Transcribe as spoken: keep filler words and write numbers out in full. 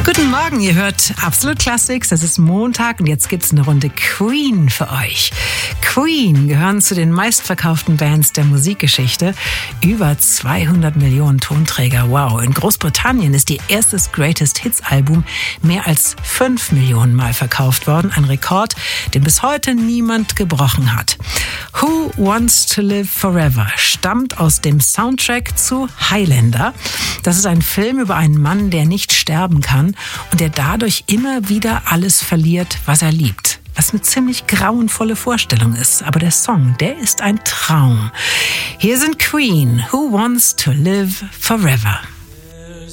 Guten Morgen, ihr hört Absolut Classics. Es ist Montag und jetzt gibt's eine Runde Queen für euch. Queen gehören zu den meistverkauften Bands der Musikgeschichte. Über zweihundert Millionen Tonträger. Wow. In Großbritannien ist ihr erstes Greatest Hits Album mehr als fünf Millionen Mal verkauft worden. Ein Rekord, den bis heute niemand gebrochen hat. Who Wants to Live Forever stammt aus dem Soundtrack zu Highlander. Das ist ein Film über einen Mann, der nicht sterben kann und der dadurch immer wieder alles verliert, was er liebt. Was eine ziemlich grauenvolle Vorstellung ist. Aber der Song, der ist ein Traum. Hier sind Queen, Who Wants to Live Forever.